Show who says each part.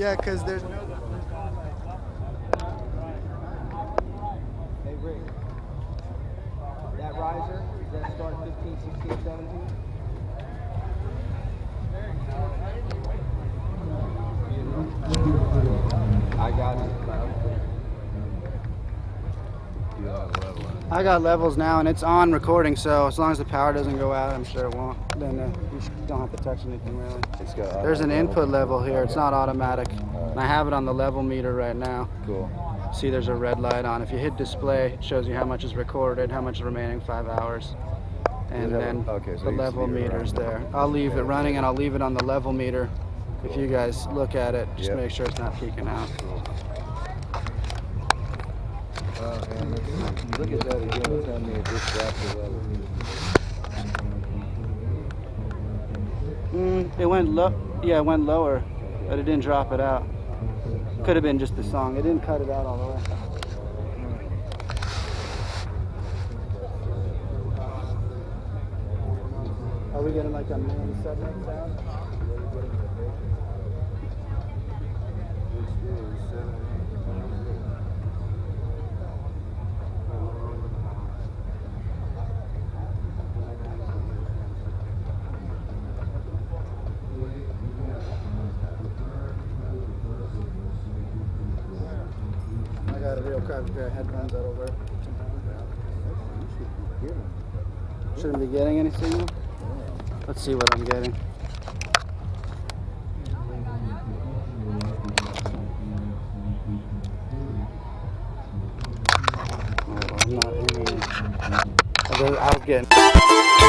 Speaker 1: Yeah, because there's no.
Speaker 2: Hey Rick, that riser, does that start at 15, 16, 17? I got it.
Speaker 1: I got levels now, and it's on recording, so as long as the power doesn't go out, I'm sure it won't. Then you don't have to touch anything really. There's an input level here. It's not automatic. And I have it on the level meter right now.
Speaker 3: Cool.
Speaker 1: See, there's a red light on. If you hit display, it shows you how much is recorded, how much is remaining 5 hours. And then the level meter's there. I'll leave it running, and I'll leave it on the level meter. If you guys look at it, just make sure it's not peaking out.
Speaker 3: Look at that again and tell me it just dropped the level.
Speaker 1: It went low. Yeah, it went lower, but it didn't drop it out. Could have been just the song. It didn't cut it out all the way. Are we getting like a main segment sound? I got a real crappy pair of headphones that'll work. Shouldn't be getting any signal? Let's see what I'm getting. Oh, I'm not hearing it. I was getting